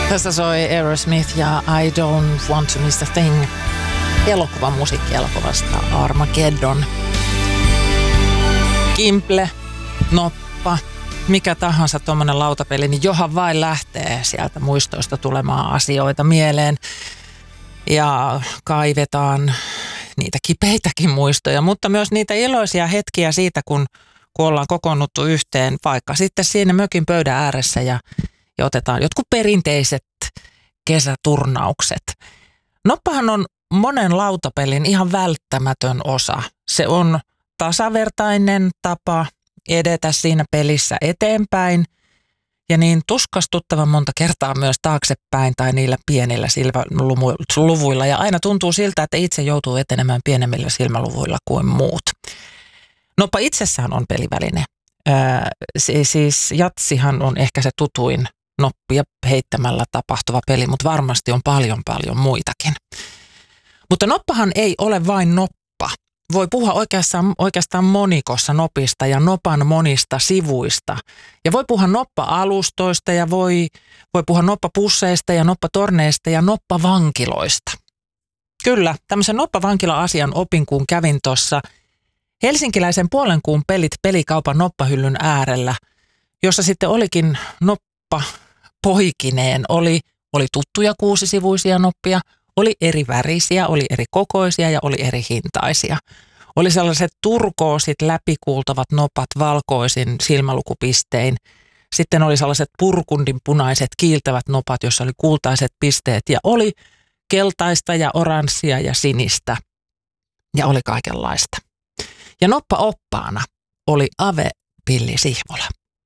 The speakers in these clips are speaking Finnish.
Tässä soi Aerosmith ja I Don't Want to Miss a Thing elokuvan musiikkielokuvasta Armageddon. Kimple, noppa, mikä tahansa tuommoinen lautapeli, niin johan vain lähtee sieltä muistoista tulemaan asioita mieleen. Ja kaivetaan niitä kipeitäkin muistoja, mutta myös niitä iloisia hetkiä siitä, kun ollaan kokoonnuttu yhteen, vaikka sitten siinä mökin pöydän ääressä ja otetaan jotkut perinteiset kesäturnaukset. Noppahan on monen lautapelin ihan välttämätön osa. Se on tasavertainen tapa edetä siinä pelissä eteenpäin ja niin tuskastuttavan monta kertaa myös taaksepäin tai niillä pienillä silmäluvuilla. Ja aina tuntuu siltä, että itse joutuu etenemään pienemmillä silmäluvuilla kuin muut. Noppa itsessään on peliväline. Siis jatsihan on ehkä se tutuin noppia heittämällä tapahtuva peli, mutta varmasti on paljon muitakin. Mutta noppahan ei ole vain noppa. Voi puhua oikeastaan monikossa nopista ja nopan monista sivuista. Ja voi puhua noppa-alustoista ja voi puhua noppapusseista ja noppatorneista ja noppavankiloista. Kyllä, tämmöisen noppavankila-asian opin, kun kävin tuossa helsinkiläisen puolenkuun pelit pelikaupan noppahyllyn äärellä, jossa sitten olikin noppa poikineen. Oli tuttuja 6-sivuisia noppia, oli eri värisiä, oli eri kokoisia ja oli eri hintaisia. Oli sellaiset turkoosit läpikuultavat nopat valkoisin silmälukupistein. Sitten oli sellaiset purkundin punaiset kiiltävät nopat, jossa oli kultaiset pisteet ja oli keltaista ja oranssia ja sinistä ja oli kaikenlaista. Ja noppaoppaana oli Ave Pilli Sihvola.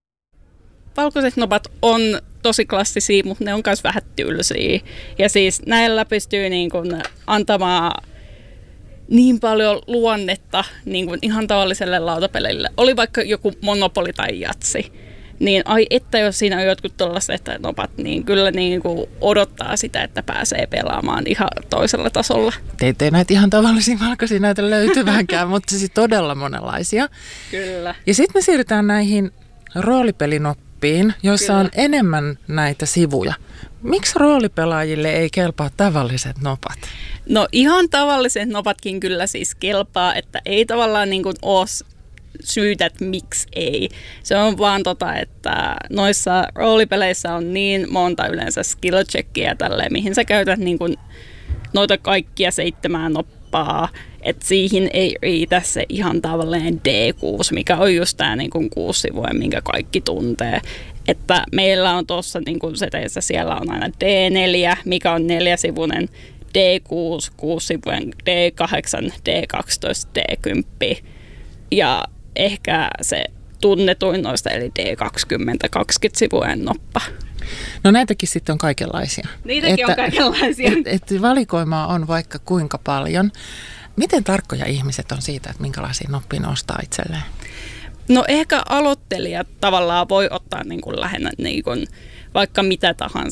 Valkoiset nopat on tosi klassisia, mutta ne on myös vähän tylsiä. Ja siis näillä pystyy niin kuin antamaan niin paljon luonnetta niin kuin ihan tavalliselle lautapelille. Oli vaikka joku Monopoly tai Jatsi. Niin ai että jos siinä on jotkut tällaiset nopat, niin kyllä niin kuin odottaa sitä, että pääsee pelaamaan ihan toisella tasolla. Teitä ei näitä ihan tavallisia valkoisia näitä löytyvänkään, mutta siis todella monenlaisia. Kyllä. Ja sitten me siirrytään näihin roolipelinoppiin, joissa kyllä on enemmän näitä sivuja. Miksi roolipelaajille ei kelpaa tavalliset nopat? No ihan tavalliset nopatkin kyllä siis kelpaa, että ei tavallaan niin kuin ole syytä, että miksi ei. Se on vaan että noissa roolipeleissä on niin monta yleensä skill checkia tälleen, mihin sä käytät niin kuin noita kaikkia 7 noppaa, että siihen ei riitä se ihan tavallinen D6, mikä on just tää niin kuin 6 sivua, minkä kaikki tuntee. Että meillä on tuossa niin kuin seteissä siellä on aina D4, mikä on 4-sivuinen, D6, 6-sivuinen, D8, D12, D10 ja ehkä se tunnetuin noista, eli D20, 20-sivuinen noppa. No näitäkin sitten on kaikenlaisia. Niitäkin on kaikenlaisia. Että valikoimaa on vaikka kuinka paljon. Miten tarkkoja ihmiset on siitä, että minkälaisia noppia ne ostaa itselleen? No ehkä aloittelijat tavallaan voi ottaa niin kuin lähinnä niin kuin vaikka mitä tahansa